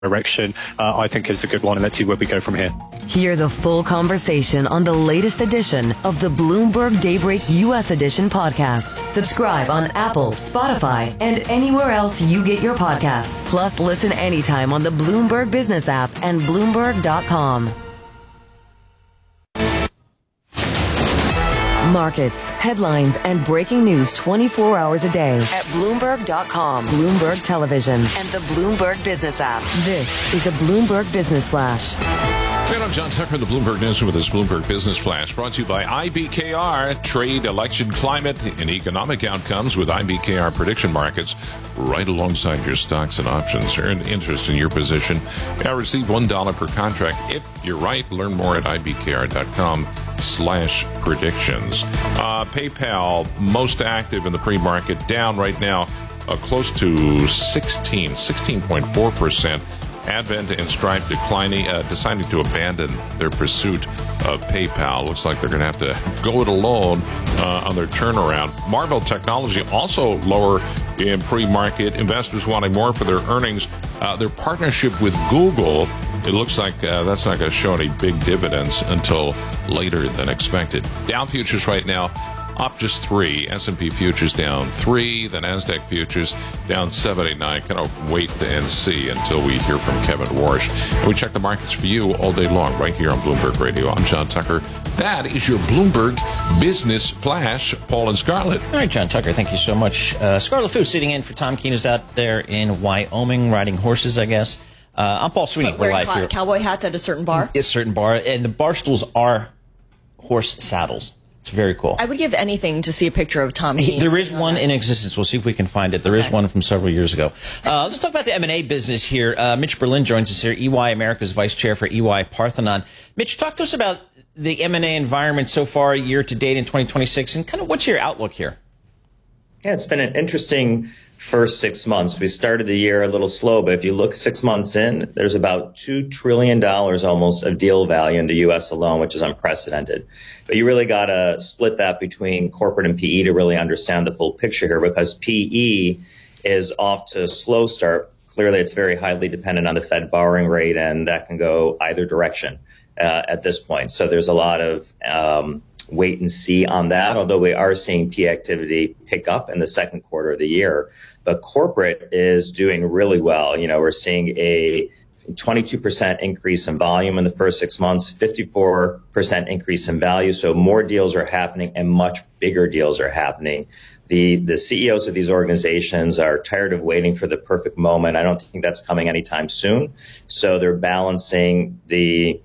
direction, I think is a good one, and let's see where we go from here. Hear the full conversation on the latest edition of the Bloomberg Daybreak U.S. Edition podcast. Subscribe on Apple, Spotify, and anywhere else you get your podcasts. Plus, listen anytime on the Bloomberg Business app and Bloomberg.com. Markets, headlines, and breaking news 24 hours a day at Bloomberg.com, Bloomberg Television, and the Bloomberg Business app. This is a Bloomberg Business Flash. And I'm John Tucker, the Bloomberg News with this Bloomberg Business Flash, brought to you by IBKR, trade, election, climate, and economic outcomes with IBKR prediction markets right alongside your stocks and options. Earn interest in your position. Now receive $1 per contract if you're right. Learn more at IBKR.com/predictions. PayPal, most active in the pre-market, down right now close to 16.4%. Advent and Stripe deciding to abandon their pursuit of PayPal. Looks like they're going to have to go it alone on their turnaround. Marvell Technology also lower in pre-market. Investors wanting more for their earnings. Their partnership with Google, it looks like that's not going to show any big dividends until later than expected. Dow futures right now up just 3. S&P futures down 3. The NASDAQ futures down 79. Kind of wait and see until we hear from Kevin Warsh. And we check the markets for you all day long right here on Bloomberg Radio. I'm John Tucker. That is your Bloomberg Business Flash. Paul and Scarlett. All right, John Tucker, thank you so much. Scarlett Fu sitting in for Tom Keene, who's out there in Wyoming riding horses, I guess. I'm Paul Sweeney. We're live here. Cowboy hats at a certain bar? A certain bar. And the bar stools are horse saddles. It's very cool. I would give anything to see a picture of Tom Keene. There is one in existence. We'll see if we can find it. There is one from several years ago. Let's talk about the M&A business here. Mitch Berlin joins us here, EY America's Vice Chair for EY Parthenon. Mitch, talk to us about the M&A environment so far year to date in 2026, and kind of what's your outlook here? Yeah, it's been an interesting first 6 months. We started the year a little slow, but if you look 6 months in, there's about $2 trillion almost of deal value in the U.S. alone, which is unprecedented. But you really got to split that between corporate and PE to really understand the full picture here, because PE is off to a slow start. Clearly, it's very highly dependent on the Fed borrowing rate, and that can go either direction at this point. So there's a lot of wait and see on that, although we are seeing PE activity pick up in the second quarter of the year. But corporate is doing really well. You know, we're seeing a 22% increase in volume in the first 6 months, 54% increase in value. So more deals are happening and much bigger deals are happening. The CEOs of these organizations are tired of waiting for the perfect moment. I don't think that's coming anytime soon. So they're balancing the,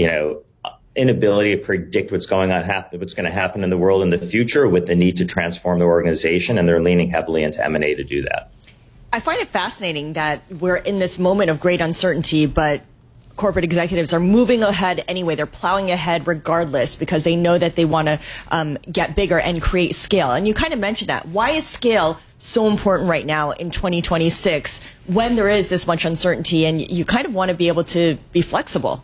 inability to predict what's going to happen in the world in the future with the need to transform the organization, and they're leaning heavily into M&A to do that. I find it fascinating that we're in this moment of great uncertainty, but corporate executives are moving ahead anyway. They're plowing ahead regardless because they know that they want to get bigger and create scale. And you kind of mentioned that. Why is scale so important right now in 2026 when there is this much uncertainty and you kind of want to be able to be flexible?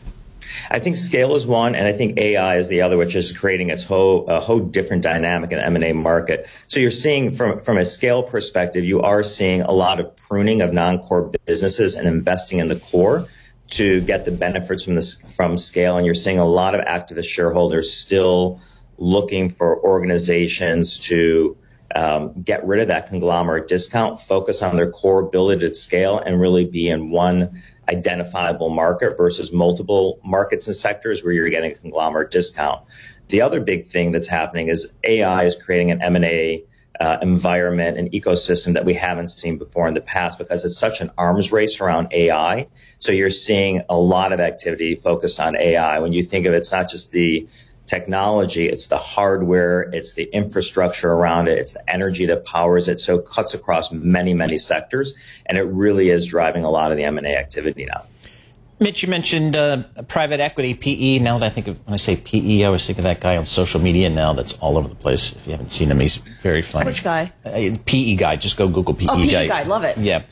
I think scale is one, and I think AI is the other, which is creating a whole different dynamic in the M&A market. So you're seeing from a scale perspective, you are seeing a lot of pruning of non-core businesses and investing in the core to get the benefits from scale. And you're seeing a lot of activist shareholders still looking for organizations to get rid of that conglomerate discount, focus on their core, build it at scale, and really be in one identifiable market versus multiple markets and sectors where you're getting a conglomerate discount. The other big thing that's happening is AI is creating an M&A environment, an ecosystem that we haven't seen before in the past because it's such an arms race around AI. So you're seeing a lot of activity focused on AI. When you think of it, it's not just the technology, it's the hardware, it's the infrastructure around it, it's the energy that powers it. So it cuts across many, many sectors, and it really is driving a lot of the M&A activity now. Mitch, you mentioned private equity, PE. Now that when I say PE, I always think of that guy on social media now that's all over the place. If you haven't seen him, he's very funny. Which guy? PE guy. Just go Google PE guy. Oh, PE guy. Love it. Yeah.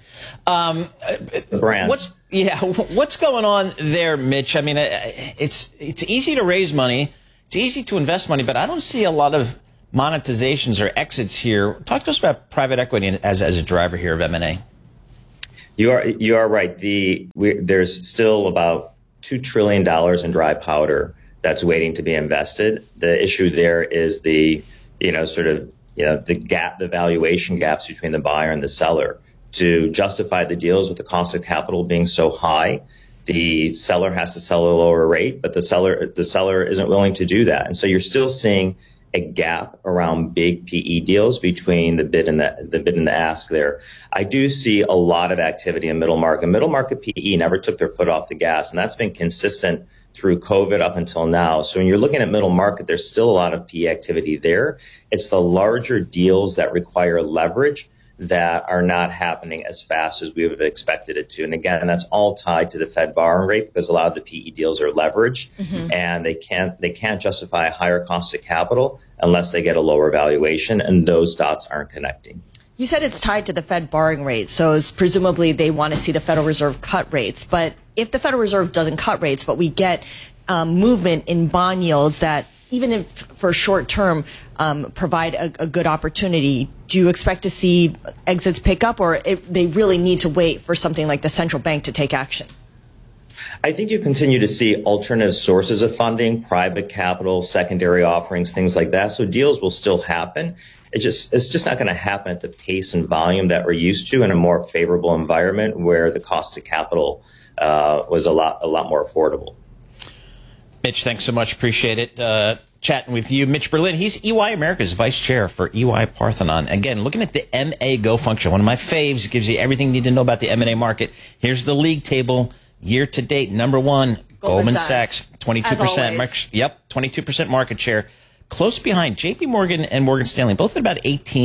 Brand. What's going on there, Mitch? I mean, it's easy to raise money. It's easy to invest money, but I don't see a lot of monetizations or exits here. Talk to us about private equity as a driver here of M&A. You are right. There's still about $2 trillion in dry powder that's waiting to be invested. The issue there is the valuation gaps between the buyer and the seller. To justify the deals with the cost of capital being so high, the seller has to sell a lower rate, but the seller isn't willing to do that. And so you're still seeing a gap around big PE deals between the bid and the ask there. I do see a lot of activity in middle market. Middle market PE never took their foot off the gas, and that's been consistent through COVID up until now. So when you're looking at middle market, there's still a lot of PE activity there. It's the larger deals that require leverage that are not happening as fast as we would have expected it to. And again, that's all tied to the Fed borrowing rate, because a lot of the PE deals are leveraged, and they can't justify a higher cost of capital unless they get a lower valuation, and those dots aren't connecting. You said it's tied to the Fed borrowing rate, so presumably they want to see the Federal Reserve cut rates. But if the Federal Reserve doesn't cut rates, but we get movement in bond yields that, even if for short term, provide a good opportunity, do you expect to see exits pick up, or they really need to wait for something like the central bank to take action? I think you continue to see alternative sources of funding, private capital, secondary offerings, things like that. So deals will still happen. It's just not going to happen at the pace and volume that we're used to in a more favorable environment where the cost of capital was a lot more affordable. Mitch, thanks so much. Appreciate it. Chatting with you. Mitch Berlin, he's EY America's vice chair for EY Parthenon. Again, looking at the MA Go function, one of my faves. It gives you everything you need to know about the M&A market. Here's the league table. Year to date, number one, Goldman Sachs, 22%. Yep, 22% market share. Close behind JP Morgan and Morgan Stanley, both at about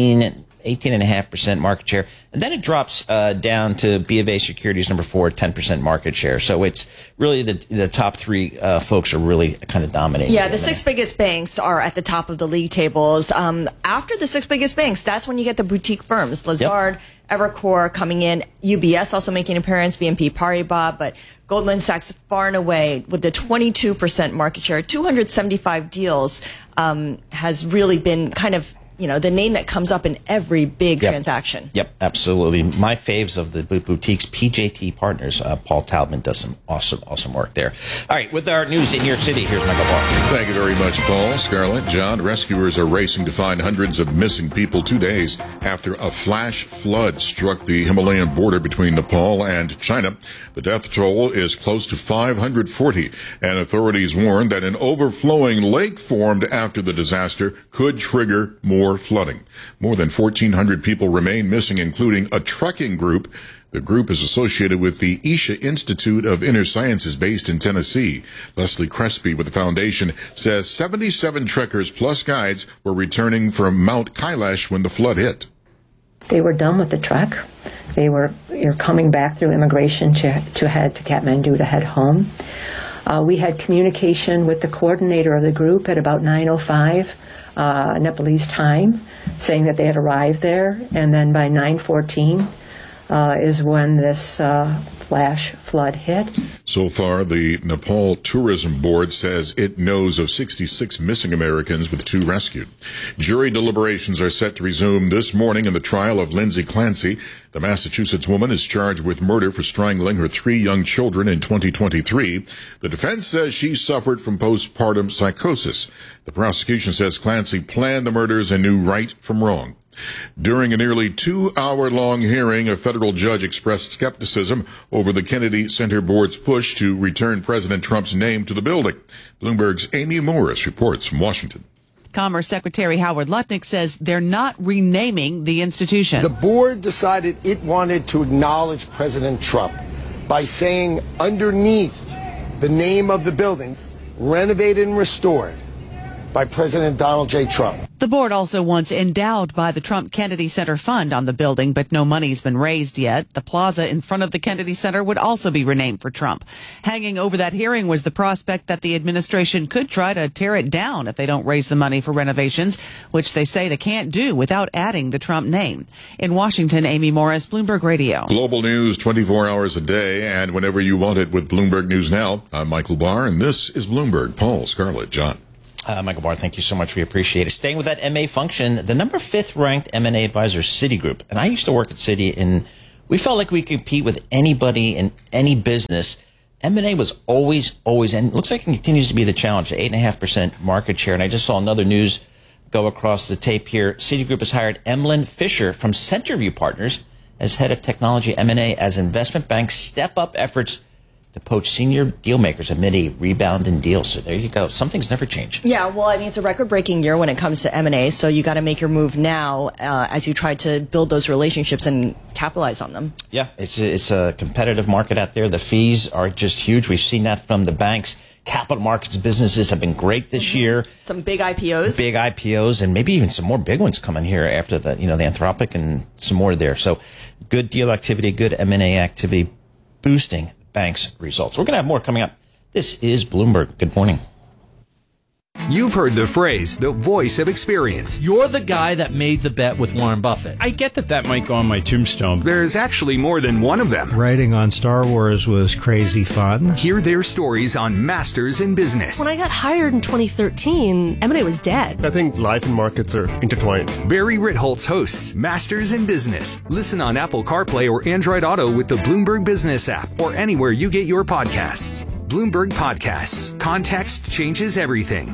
18.5% market share. And then it drops down to B of A Securities, number 4, 10% market share. So it's really the top three folks are really kind of dominating. Yeah, the six biggest banks are at the top of the league tables. After the six biggest banks, that's when you get the boutique firms. Lazard, Evercore coming in, UBS also making an appearance, BNP Paribas, but Goldman Sachs far and away with the 22% market share, 275 deals, has really been kind of, the name that comes up in every big transaction. Yep, absolutely. My faves of the boutiques, PJT Partners. Paul Taubman does some awesome work there. All right, with our news in New York City, here's Michael Barr. Thank you very much, Paul. Scarlett, John, rescuers are racing to find hundreds of missing people 2 days after a flash flood struck the Himalayan border between Nepal and China. The death toll is close to 540, and authorities warned that an overflowing lake formed after the disaster could trigger more flooding. More than 1,400 people remain missing, including a trekking group. The group is associated with the Isha Institute of Inner Sciences based in Tennessee. Leslie Crespi with the foundation says 77 trekkers plus guides were returning from Mount Kailash when the flood hit. They were done with the trek. You're coming back through immigration to head to Kathmandu to head home. We had communication with the coordinator of the group at about 9:05 Nepalese time, saying that they had arrived there, and then by 9:14 is when this flash flood hit. So far, the Nepal Tourism Board says it knows of 66 missing Americans, with 2 rescued. Jury deliberations are set to resume this morning in the trial of Lindsay Clancy. The Massachusetts woman is charged with murder for strangling her 3 young children in 2023. The defense says she suffered from postpartum psychosis. The prosecution says Clancy planned the murders and knew right from wrong. During a nearly 2-hour-long hearing, a federal judge expressed skepticism over the Kennedy Center Board's push to return President Trump's name to the building. Bloomberg's Amy Morris reports from Washington. Commerce Secretary Howard Lutnick says they're not renaming the institution. The board decided it wanted to acknowledge President Trump by saying underneath the name of the building, renovated and restored by President Donald J. Trump. The board also wants endowed by the Trump Kennedy Center Fund on the building, but no money's been raised yet. The plaza in front of the Kennedy Center would also be renamed for Trump. Hanging over that hearing was the prospect that the administration could try to tear it down if they don't raise the money for renovations, which they say they can't do without adding the Trump name. In Washington, Amy Morris, Bloomberg Radio. Global news 24 hours a day and whenever you want it with Bloomberg News Now. I'm Michael Barr, and this is Bloomberg. Paul, Scarlett, John. Michael Barr, thank you so much. We appreciate it. Staying with that MA function, the number 5th ranked M&A advisor, Citigroup. And I used to work at Citi in We felt like we could compete with anybody in any business. M&A was always, and it looks like it continues to be the challenge, 8.5% market share. And I just saw another news go across the tape here. Citigroup has hired Emlyn Fisher from Centerview Partners as head of technology M&A as investment banks step up efforts to poach senior deal makers amid a rebound in deals. So there you go. Some things never change. Yeah, well, I mean, it's a record-breaking year when it comes to M&A, so you got to make your move now as you try to build those relationships and capitalize on them. Yeah, it's a competitive market out there. The fees are just huge. We've seen that from the banks. Capital markets businesses have been great this year. Some big IPOs. Big IPOs, and maybe even some more big ones coming here after the Anthropic and some more there. So good deal activity, good M&A activity, boosting banks' results. We're going to have more coming up. This is Bloomberg. Good morning. You've heard the phrase, the voice of experience. You're the guy that made the bet with Warren Buffett. I get that might go on my tombstone. There's actually more than one of them. Writing on Star Wars was crazy fun. Hear their stories on Masters in Business. When I got hired in 2013, M&A was dead. I think life and markets are intertwined. Barry Ritholtz hosts Masters in Business. Listen on Apple CarPlay or Android Auto with the Bloomberg Business app or anywhere you get your podcasts. Bloomberg Podcasts. Context changes everything.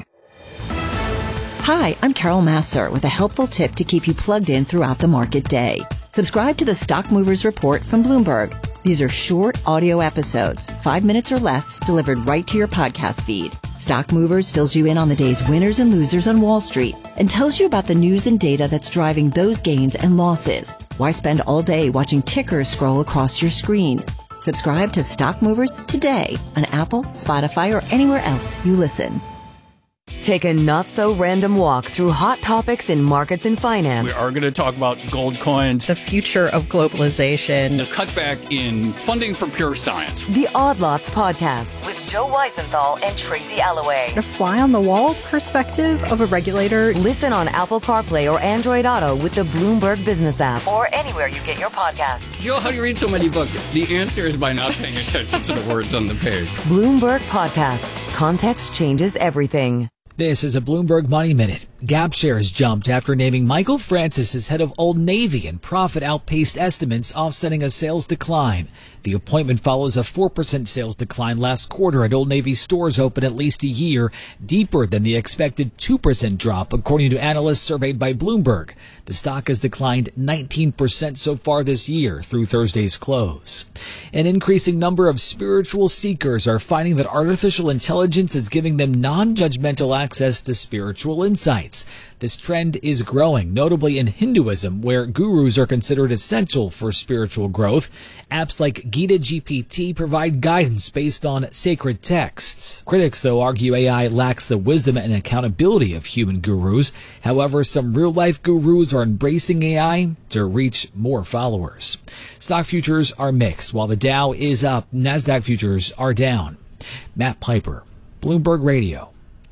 Hi, I'm Carol Massar with a helpful tip to keep you plugged in throughout the market day. Subscribe to the Stock Movers Report from Bloomberg. These are short audio episodes, 5 minutes or less, delivered right to your podcast feed. Stock Movers fills you in on the day's winners and losers on Wall Street and tells you about the news and data that's driving those gains and losses. Why spend all day watching tickers scroll across your screen? Subscribe to Stock Movers today on Apple, Spotify, or anywhere else you listen. Take a not-so-random walk through hot topics in markets and finance. We are going to talk about gold coins, the future of globalization, the cutback in funding for pure science. The Odd Lots Podcast with Joe Weisenthal and Tracy Alloway. A fly-on-the-wall perspective of a regulator. Listen on Apple CarPlay or Android Auto with the Bloomberg Business app or anywhere you get your podcasts. Joe, how do you read so many books? The answer is by not paying attention to the words on the page. Bloomberg Podcasts. Context changes everything. This is a Bloomberg Money Minute. Gap shares jumped after naming Michael Francis as head of Old Navy, and profit outpaced estimates, offsetting a sales decline. The appointment follows a 4% sales decline last quarter at Old Navy stores open at least a year, deeper than the expected 2% drop, according to analysts surveyed by Bloomberg. The stock has declined 19% so far this year through Thursday's close. An increasing number of spiritual seekers are finding that artificial intelligence is giving them non-judgmental access to spiritual insights. This trend is growing, notably in Hinduism, where gurus are considered essential for spiritual growth. Apps like Gita GPT provide guidance based on sacred texts. Critics, though, argue AI lacks the wisdom and accountability of human gurus. However, some real-life gurus are embracing AI to reach more followers. Stock futures are mixed. While the Dow is up, NASDAQ futures are down. Matt Piper, Bloomberg Radio.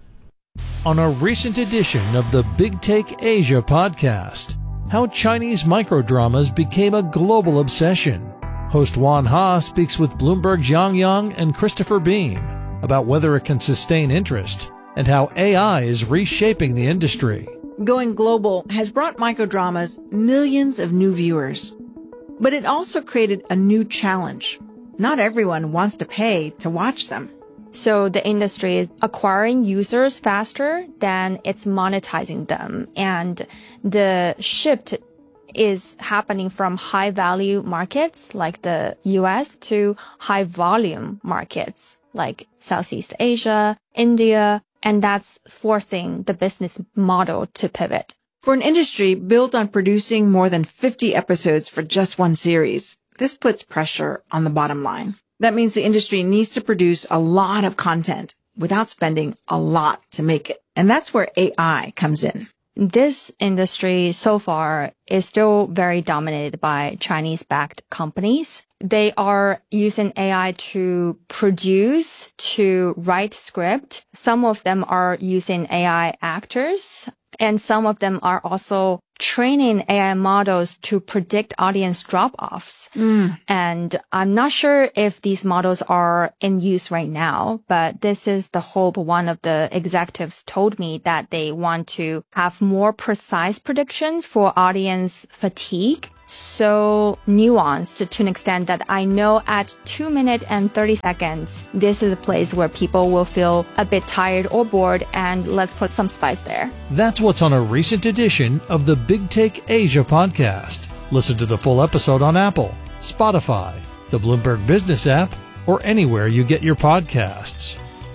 On a recent edition of the Big Take Asia podcast, how Chinese microdramas became a global obsession. Host Juan Ha speaks with Bloomberg's Yang Yang and Christopher Beam about whether it can sustain interest and how AI is reshaping the industry. Going global has brought microdramas millions of new viewers, but it also created a new challenge. Not everyone wants to pay to watch them. So the industry is acquiring users faster than it's monetizing them. And the shift is happening from high value markets like the US to high volume markets like Southeast Asia, India, and that's forcing the business model to pivot. For an industry built on producing more than 50 episodes for just one series, this puts pressure on the bottom line. That means the industry needs to produce a lot of content without spending a lot to make it. And that's where AI comes in. This industry so far is still very dominated by Chinese-backed companies. They are using AI to produce, to write script. Some of them are using AI actors, and some of them are also training AI models to predict audience drop-offs. And I'm not sure if these models are in use right now, but this is the hope. One of the executives told me that they want to have more precise predictions for audience fatigue. so nuanced to an extent that I know at 2 minutes and 30 seconds, this is a place where people will feel a bit tired or bored, and let's put some spice there. That's what's on a recent edition of the Big Take Asia podcast. Listen to the full episode on Apple, Spotify, the Bloomberg Business app, or anywhere you get your podcasts.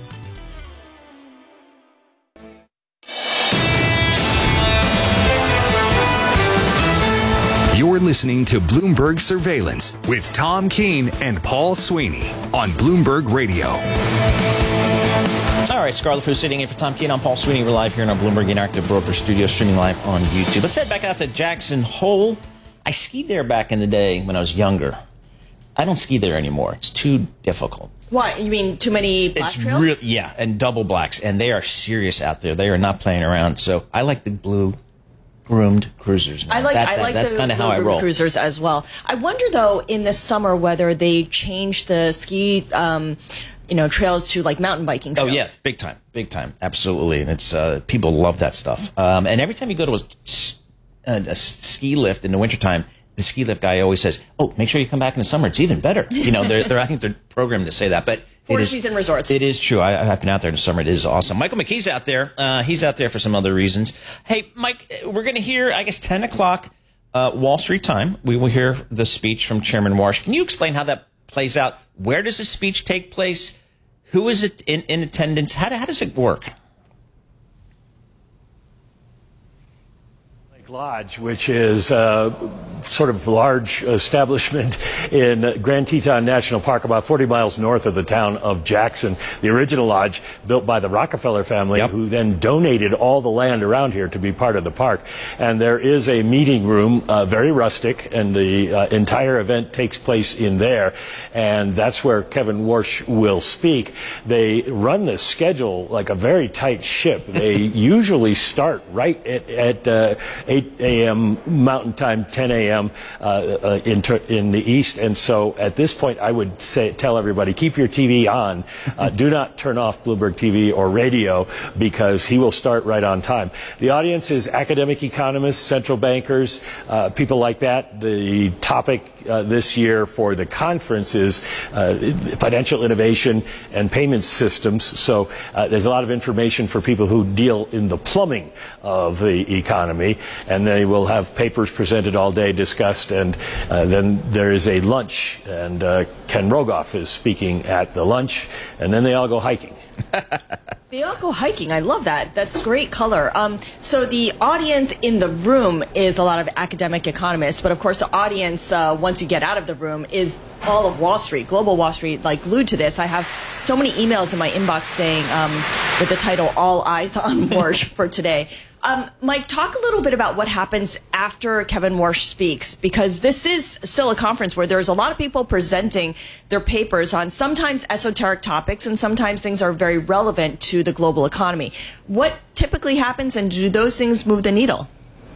You're listening to Bloomberg Surveillance with Tom Keene and Paul Sweeney on Bloomberg Radio. All right, Scarlett Fu sitting in for Tom Keene. I'm Paul Sweeney. We're live here in our Bloomberg Interactive Broker Studio, streaming live on YouTube. Let's head back out to Jackson Hole. I skied there back in the day when I was younger. I don't ski there anymore. It's too difficult. What, you mean too many black trails? Yeah, and double blacks, and they are serious out there. They are not playing around. So I like the blue groomed cruisers now. I like that's the kind of how I roll. Cruisers as well. I wonder though, in the summer, whether they change the ski, trails to like mountain biking trails. Oh yeah, big time, absolutely. And it's people love that stuff. And every time you go to a ski lift in the wintertime, the ski lift guy always says, "Oh, make sure you come back in the summer. It's even better." I think they're programmed to say that, but. Four-season resorts. It is true. I've been out there in the summer. It is awesome. Michael McKee's out there. He's out there for some other reasons. Hey, Mike, we're going to hear, 10 o'clock Wall Street time. We will hear the speech from Chairman Warsh. Can you explain how that plays out? Where does the speech take place? Who is it in attendance? How does it work? Lodge, which is sort of large establishment in Grand Teton National Park, about 40 miles north of the town of Jackson. The original lodge built by the Rockefeller family, who then donated all the land around here to be part of the park. And there is a meeting room, very rustic, and the entire event takes place in there. And that's where Kevin Warsh will speak. They run this schedule like a very tight ship. They usually start right at 8 a.m. Mountain Time, 10 a.m. In the East. And so at this point, I would tell everybody, keep your TV on. Do not turn off Bloomberg TV or radio, because he will start right on time. The audience is academic economists, central bankers, people like that. The topic this year for the conference is financial innovation and payment systems. So there's a lot of information for people who deal in the plumbing of the economy. And they will have papers presented all day, discussed, and then there is a lunch, and Ken Rogoff is speaking at the lunch, and then they all go hiking. They all go hiking. I love that. That's great color. So the audience in the room is a lot of academic economists, but of course the audience, once you get out of the room, is all of Wall Street, global Wall Street, like glued to this. I have so many emails in my inbox saying, with the title, "All Eyes on Warsh" for today. Mike, talk a little bit about what happens after Kevin Warsh speaks, because this is still a conference where there's a lot of people presenting their papers on sometimes esoteric topics, and sometimes things are very relevant to the global economy. What typically happens, and do those things move the needle?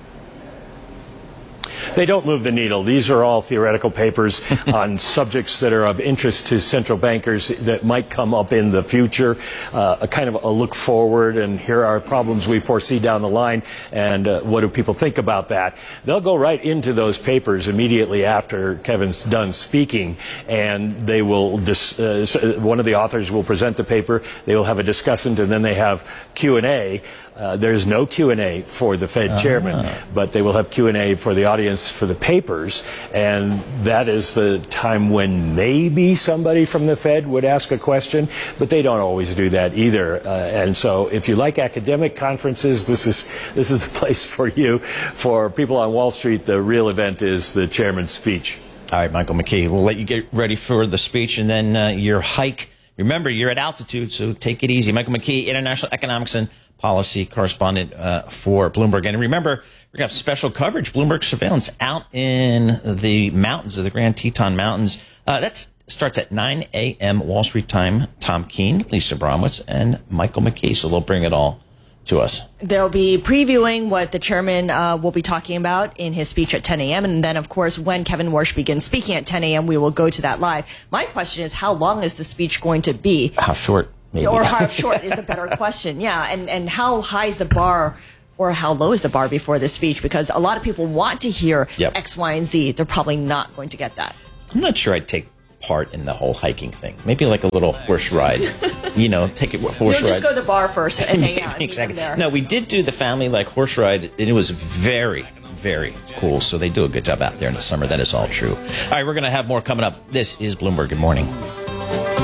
They don't move the needle. These are all theoretical papers on subjects that are of interest to central bankers that might come up in the future, a kind of a look forward, and here are problems we foresee down the line, and what do people think about that. They'll go right into those papers immediately after Kevin's done speaking, and they will one of the authors will present the paper, they will have a discussant, and then they have Q&A. There's no Q&A for the Fed chairman, but they will have Q&A for the audience for the papers, and that is the time when maybe somebody from the Fed would ask a question, but they don't always do that either. And so if you like academic conferences, this is the place for you. For people on Wall Street, the real event is the chairman's speech. All right, Michael McKee, we'll let you get ready for the speech and then your hike. Remember, you're at altitude, so take it easy. Michael McKee, International Economics and Policy Correspondent for Bloomberg. And remember, we're going to have special coverage, Bloomberg Surveillance, out in the mountains of the Grand Teton Mountains. That starts at 9 a.m. Wall Street time. Tom Keene, Lisa Bromwitz, and Michael McKee. So they'll bring it all to us. They'll be previewing what the chairman will be talking about in his speech at 10 a.m. And then, of course, when Kevin Warsh begins speaking at 10 a.m., we will go to that live. My question is, how long is the speech going to be? How short? Maybe. Or how short is a better question. Yeah. And how high is the bar or how low is the bar before the speech? Because a lot of people want to hear Yep. X, Y, and Z. They're probably not going to get that. I'm not sure I'd take part in the whole hiking thing. Maybe like a little horse ride. Take a horse ride. Just go to the bar first and hang out. Exactly. There. No, we did do the family horse ride, and it was very, very cool. So they do a good job out there in the summer. That is all true. All right, we're going to have more coming up. This is Bloomberg. Good morning.